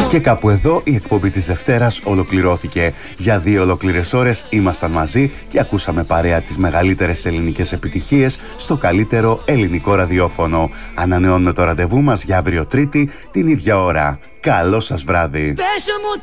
Και κάπου εδώ η εκπομπή της Δευτέρας ολοκληρώθηκε. Για 2 ολόκληρες ώρες ήμασταν μαζί και ακούσαμε παρέα τις μεγαλύτερες ελληνικές επιτυχίες στο καλύτερο ελληνικό ραδιόφωνο. Ανανεώνουμε το ραντεβού μας για αύριο Τρίτη την ίδια ώρα. Καλό σας βράδυ.